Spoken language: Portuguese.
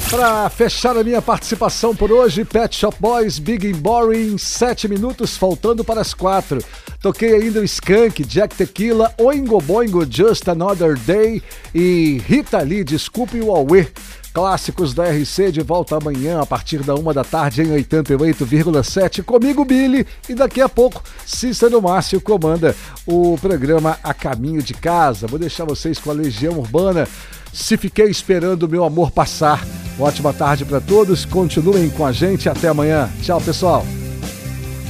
Para fechar a minha participação por hoje, Pet Shop Boys, Big and Boring, 7 minutos faltando para as 4. Toquei ainda o Skank, Jack Tequila, Oingo Boingo, Just Another Day e Rita Lee, Desculpe o Auê. Clássicos da RC de volta amanhã a partir da 1 da tarde em 88,7 comigo, Billy, e daqui a pouco Cícero Márcio comanda o programa A Caminho de Casa. Vou deixar vocês com a Legião Urbana. Se fiquei esperando o meu amor passar. Ótima tarde para todos, continuem com a gente, até amanhã. Tchau, pessoal.